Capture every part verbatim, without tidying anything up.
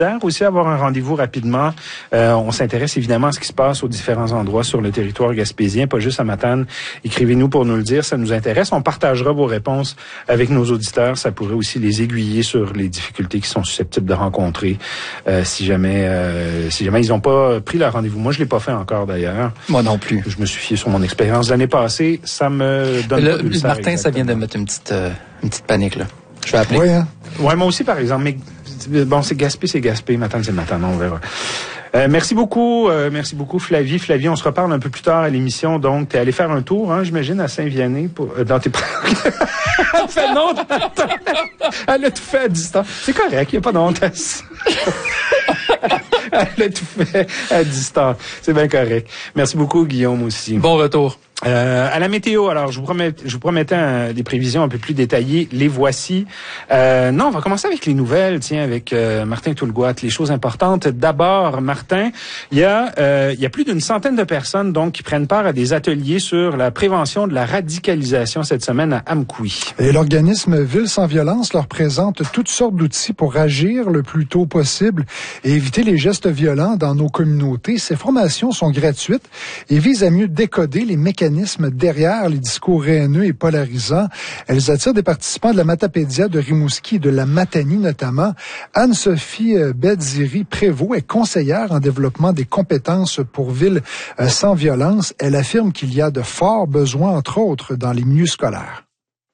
aussi avoir un rendez-vous rapidement. Euh, on s'intéresse évidemment à ce qui se passe aux différents endroits sur le territoire gaspésien, pas juste à Matane. Écrivez-nous pour nous le dire, ça nous intéresse. On partagera vos réponses avec nos auditeurs. Ça pourrait aussi les aiguiller sur les difficultés qu'ils sont susceptibles de rencontrer euh, si jamais euh, si jamais ils n'ont pas pris leur rendez-vous. Moi, je l'ai pas fait encore d'ailleurs. Moi non plus. Je me suis fié sur mon expérience de l'année passée. Ça me donne le, pas d'ulcère. Martin, exactement. Ça vient de mettre une petite euh, une petite panique là. Je vais appeler. Oui, hein? Ouais, moi aussi par exemple. Mais bon, c'est Gaspé, c'est Gaspé. Matane, c'est Matane. On verra. Euh, merci beaucoup, euh, merci beaucoup Flavie. Flavie, on se reparle un peu plus tard à l'émission. Donc, t'es allé faire un tour, hein, j'imagine, à Saint-Vianney pour euh, dans tes. Elle fait non. Elle a tout fait à distance. C'est correct, il n'y a pas de honte à ça. Elle a tout fait à distance. C'est bien correct. Merci beaucoup, Guillaume aussi. Bon retour. Euh, à la météo, alors je vous promets, je vous promettais un, des prévisions un peu plus détaillées. Les voici. Euh, non, on va commencer avec les nouvelles. Tiens, avec euh, Martin Toulgoat, les choses importantes. D'abord, Martin, il y a, euh, il y a plus d'une centaine de personnes donc qui prennent part à des ateliers sur la prévention de la radicalisation cette semaine à Amkoui. Et l'organisme Ville sans violence leur présente toutes sortes d'outils pour agir le plus tôt possible et éviter les gestes violents dans nos communautés. Ces formations sont gratuites et visent à mieux décoder les mécanismes derrière les discours haineux et polarisants. Elles attirent des participants de la Matapédia de Rimouski et de la Matanie notamment. Anne-Sophie Bedziri-Prévost est conseillère en développement des compétences pour Ville sans violence. Elle affirme qu'il y a de forts besoins, entre autres, dans les milieux scolaires.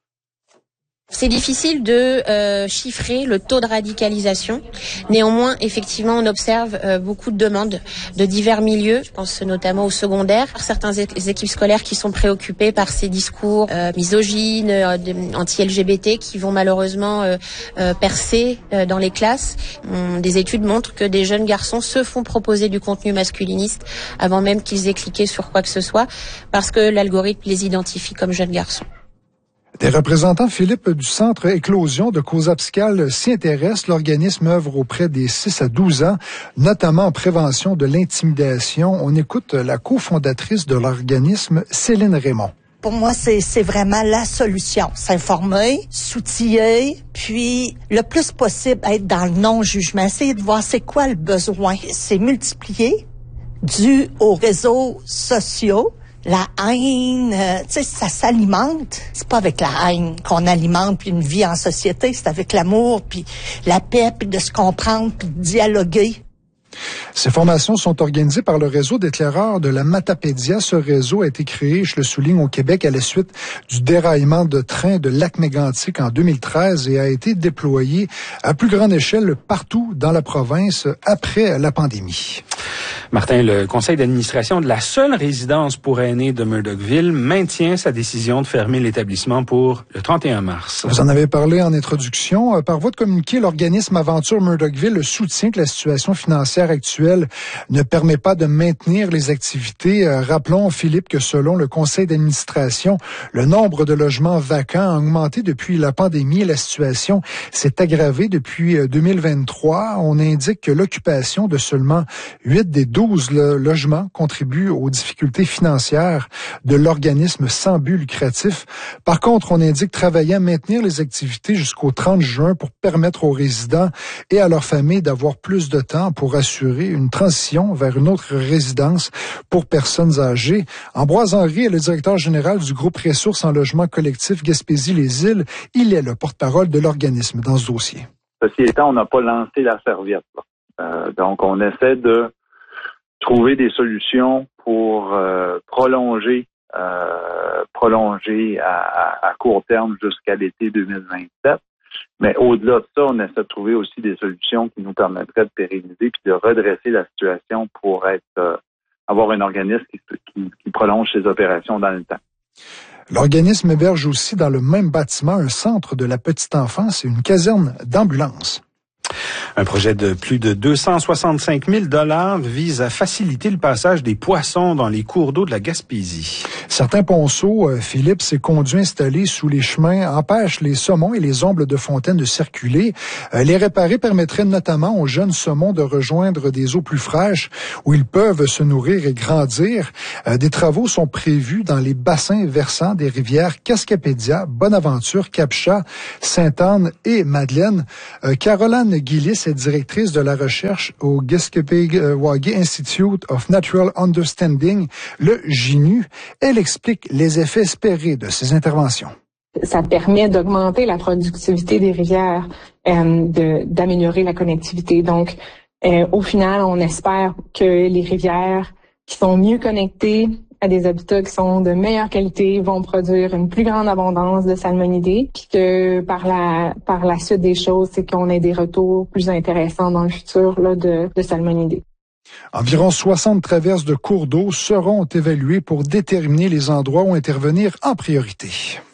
C'est difficile de euh, chiffrer le taux de radicalisation. Néanmoins, effectivement, on observe euh, beaucoup de demandes de divers milieux. Je pense notamment au secondaire. Certains é- équipes scolaires qui sont préoccupées par ces discours euh, misogynes, euh, anti-L G B T, qui vont malheureusement euh, euh, percer euh, dans les classes. Hum, des études montrent que des jeunes garçons se font proposer du contenu masculiniste avant même qu'ils aient cliqué sur quoi que ce soit, parce que l'algorithme les identifie comme jeunes garçons. Des représentants, Philippe, du Centre Éclosion de Causa Psychale s'y intéressent. L'organisme œuvre auprès des six à douze ans, notamment en prévention de l'intimidation. On écoute la cofondatrice de l'organisme, Céline Raymond. Pour moi, c'est, c'est vraiment la solution. S'informer, s'outiller, puis le plus possible être dans le non-jugement. Essayer de voir c'est quoi le besoin. C'est multiplié dû aux réseaux sociaux. La haine, euh, tu sais, ça s'alimente. C'est pas avec la haine qu'on alimente puis une vie en société. C'est avec l'amour, puis la paix, puis de se comprendre, puis de dialoguer. Ces formations sont organisées par le réseau d'éclaireurs de la Matapédia. Ce réseau a été créé, je le souligne, au Québec à la suite du déraillement de train de Lac-Mégantic en deux mille treize et a été déployé à plus grande échelle partout dans la province après la pandémie. Martin, le conseil d'administration de la seule résidence pour aînés de Murdochville maintient sa décision de fermer l'établissement pour le trente et un mars. Vous en avez parlé en introduction. Par voie de communiqué, l'organisme Aventure Murdochville soutient que la situation financière actuelle ne permet pas de maintenir les activités. Rappelons, Philippe, que selon le conseil d'administration, le nombre de logements vacants a augmenté depuis la pandémie et la situation s'est aggravée depuis deux mille vingt-trois. On indique que l'occupation de seulement huit des douze logements contribuent aux difficultés financières de l'organisme sans but lucratif. Par contre, on indique travailler à maintenir les activités jusqu'au trente juin pour permettre aux résidents et à leurs familles d'avoir plus de temps pour assurer une transition vers une autre résidence pour personnes âgées. Ambroise Henry est le directeur général du groupe Ressources en logement collectif Gaspésie-les-Îles. Il est le porte-parole de l'organisme dans ce dossier. Ceci étant, on n'a pas lancé la serviette. Euh, donc, on essaie de trouver des solutions pour euh, prolonger euh, prolonger à, à, à court terme jusqu'à l'été deux mille vingt-sept. Mais au-delà de ça, on essaie de trouver aussi des solutions qui nous permettraient de pérenniser puis de redresser la situation pour être euh, avoir un organisme qui, qui, qui prolonge ses opérations dans le temps. L'organisme héberge aussi dans le même bâtiment un centre de la petite enfance et une caserne d'ambulance. Un projet de plus de deux cent soixante-cinq mille dollars vise à faciliter le passage des poissons dans les cours d'eau de la Gaspésie. Certains ponceaux, euh, Philippe, ces conduits installés sous les chemins empêchent les saumons et les ombles de fontaine de circuler. Euh, les réparer permettrait notamment aux jeunes saumons de rejoindre des eaux plus fraîches où ils peuvent se nourrir et grandir. Euh, des travaux sont prévus dans les bassins versants des rivières Cascapédia, Bonaventure, Capchat, Sainte-Anne et Madeleine. Euh, Caroline Guillis est directrice de la recherche au Gespé-Wagé Institute of Natural Understanding, le G I N U. Elle explique les effets espérés de ces interventions. Ça permet d'augmenter la productivité des rivières, euh, de, d'améliorer la connectivité. Donc, euh, au final, on espère que les rivières qui sont mieux connectées à des habitats qui sont de meilleure qualité vont produire une plus grande abondance de salmonidés, puis que par la par la suite des choses, c'est qu'on ait des retours plus intéressants dans le futur là, de, de salmonidés. Environ soixante traverses de cours d'eau seront évaluées pour déterminer les endroits où intervenir en priorité.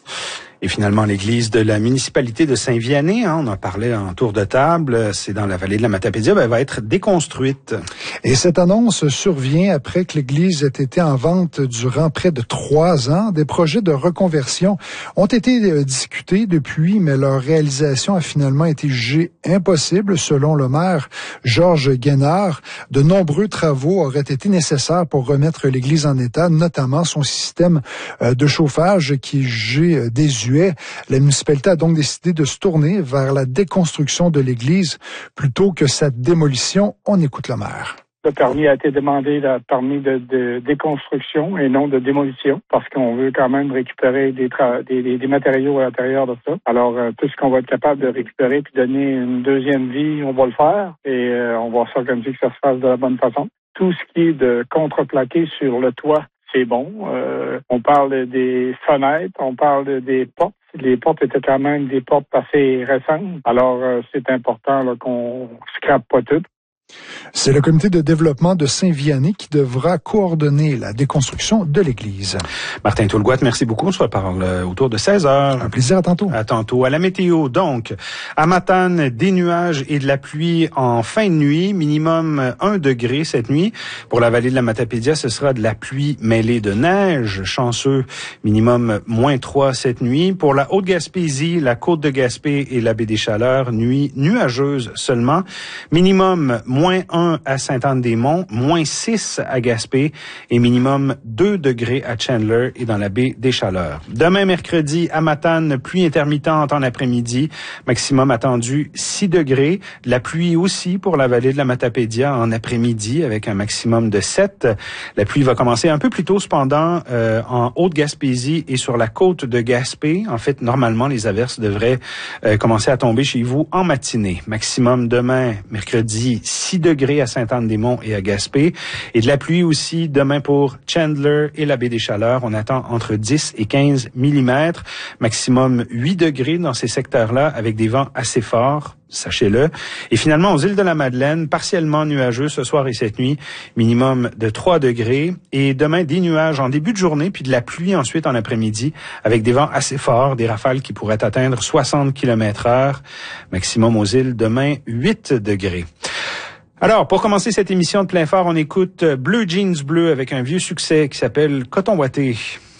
Et finalement, l'église de la municipalité de Saint-Vianney, hein, on en parlait en tour de table, c'est dans la vallée de la Matapédia, ben, va être déconstruite. Et cette annonce survient après que l'église ait été en vente durant près de trois ans. Des projets de reconversion ont été euh, discutés depuis, mais leur réalisation a finalement été jugée impossible, selon le maire Georges Guénard. De nombreux travaux auraient été nécessaires pour remettre l'église en état, notamment son système euh, de chauffage qui est jugé euh, désuet. La municipalité a donc décidé de se tourner vers la déconstruction de l'église plutôt que sa démolition. On écoute le maire. Le permis a été demandé, le permis de, de déconstruction et non de démolition, parce qu'on veut quand même récupérer des, tra- des, des, des matériaux à l'intérieur de ça. Alors, euh, tout ce qu'on va être capable de récupérer puis donner une deuxième vie, on va le faire et euh, on va s'organiser que ça se fasse de la bonne façon. Tout ce qui est de contreplaqué sur le toit, c'est bon. Euh, on parle des fenêtres, on parle des portes. Les portes étaient quand même des portes assez récentes. Alors, euh, c'est important là, qu'on scrape pas tout. C'est le comité de développement de Saint-Vianney qui devra coordonner la déconstruction de l'église. Martin Toulgouat, merci beaucoup. On se reparle autour de seize heures. Un plaisir, à tantôt. À tantôt. À la météo, donc, à Matane, des nuages et de la pluie en fin de nuit, minimum un degré cette nuit. Pour la vallée de la Matapédia, ce sera de la pluie mêlée de neige. Chanceux, minimum moins trois cette nuit. Pour la Haute-Gaspésie, la côte de Gaspé et la baie des Chaleurs, nuit nuageuse seulement. Minimum moins un à Sainte-Anne-des-Monts, moins six à Gaspé et minimum deux degrés à Chandler et dans la baie des Chaleurs. Demain, mercredi, à Matane, pluie intermittente en après-midi, maximum attendu six degrés. De la pluie aussi pour la vallée de la Matapédia en après-midi avec un maximum de sept. La pluie va commencer un peu plus tôt cependant euh, en Haute-Gaspésie et sur la côte de Gaspé. En fait, normalement, les averses devraient euh, commencer à tomber chez vous en matinée. Maximum demain, mercredi, six degrés à Sainte-Anne-des-Monts et à Gaspé. Et de la pluie aussi demain pour Chandler et la baie des Chaleurs. On attend entre dix et quinze millimètres. Maximum huit degrés dans ces secteurs-là avec des vents assez forts. Sachez-le. Et finalement, aux îles de la Madeleine, partiellement nuageux ce soir et cette nuit, minimum de trois degrés. Et demain, des nuages en début de journée, puis de la pluie ensuite en après-midi, avec des vents assez forts, des rafales qui pourraient atteindre soixante kilomètres heure. Maximum aux îles, demain, huit degrés. Alors, pour commencer cette émission de plein phare, on écoute Bleu Jeans Bleu avec un vieux succès qui s'appelle Coton Ouaté.